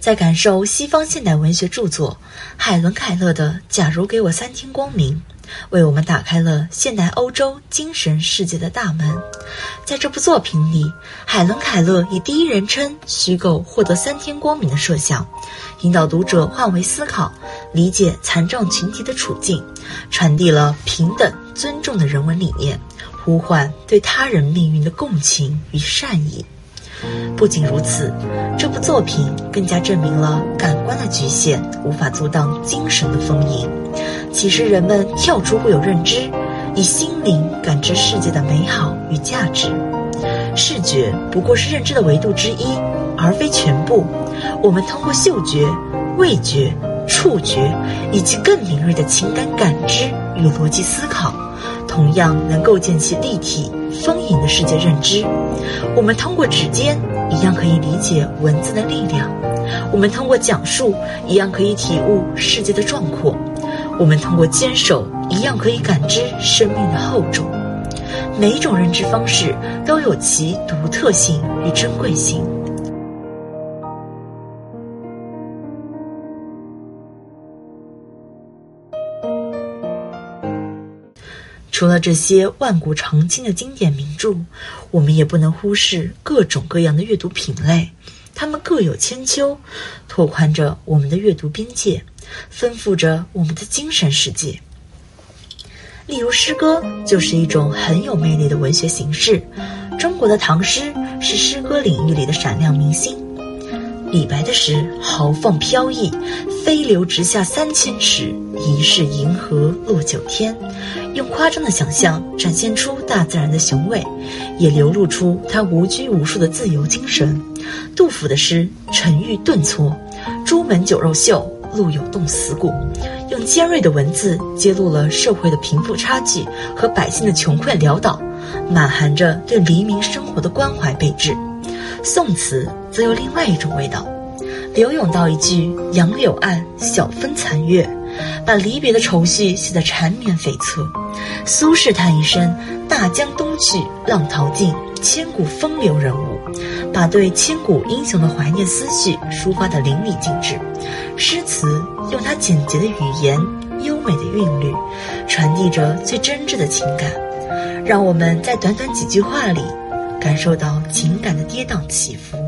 在感受西方现代文学著作海伦·凯勒的《假如给我3天光明》，为我们打开了现代欧洲精神世界的大门。在这部作品里，海伦·凯勒以第一人称虚构获得3天光明的设想，引导读者换位思考，理解残障群体的处境，传递了平等尊重的人文理念，呼唤对他人命运的共情与善意。不仅如此，这部作品更加证明了感官的局限无法阻挡精神的丰盈，启示人们跳出固有认知，以心灵感知世界的美好与价值。视觉不过是认知的维度之一，而非全部。我们通过嗅觉、味觉、触觉以及更敏锐的情感感知与逻辑思考，同样能构建起立体丰盈的世界认知。我们通过指尖一样可以理解文字的力量，我们通过讲述一样可以体悟世界的壮阔，我们通过坚守一样可以感知生命的厚重。每一种认知方式都有其独特性与珍贵性。除了这些万古长青的经典名著，我们也不能忽视各种各样的阅读品类，它们各有千秋，拓宽着我们的阅读边界，丰富着我们的精神世界。例如诗歌就是一种很有魅力的文学形式，中国的唐诗是诗歌领域里的闪亮明星。李白的诗豪放飘逸，飞流直下3000尺，疑是银河落9天，用夸张的想象展现出大自然的雄伟，也流露出他无拘无束的自由精神。杜甫的诗沉郁顿挫，朱门酒肉臭，路有冻死骨，用尖锐的文字揭露了社会的贫富差距和百姓的穷困潦倒，满含着对黎民生活的关怀备至。宋词则有另外一种味道，柳永道一句杨柳岸，晓风残月，把离别的愁绪写得缠绵悱恻。苏轼叹一声大江东去，浪淘尽，千古风流人物，把对千古英雄的怀念思绪抒发得淋漓尽致。诗词用它简洁的语言、优美的韵律，传递着最真挚的情感，让我们在短短几句话里感受到情感的跌宕起伏。